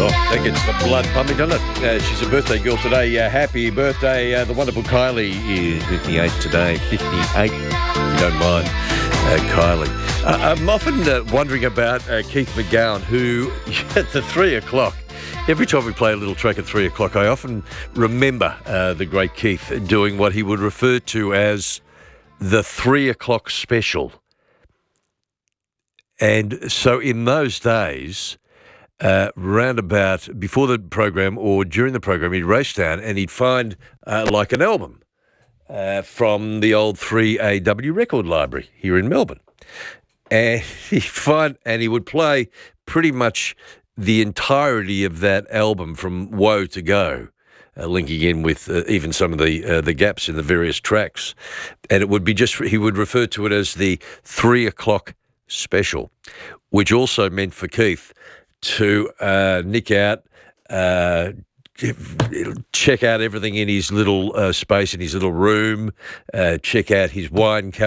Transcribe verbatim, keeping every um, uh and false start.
Oh, that gets the blood pumping, doesn't it? Uh, she's a birthday girl today. Uh, happy birthday. Uh, the wonderful Kylie is fifty-eight today. fifty-eight, if you don't mind, uh, Kylie. Uh, I'm often uh, wondering about uh, Keith McGowan, who at the three o'clock, every time we play a little track at three o'clock, I often remember uh, the great Keith doing what he would refer to as the three o'clock special. And so in those days, uh, round about before the program or during the program, he'd race down and he'd find uh, like an album uh, from the old three A W record library here in Melbourne. And he'd find, and he would play pretty much the entirety of that album from Woe to Go, uh, linking in with uh, even some of the uh, the gaps in the various tracks. And it would be just, he would refer to it as the three o'clock special, which also meant for Keith to uh, nick out, uh, check out everything in his little uh, space, in his little room, uh, check out his wine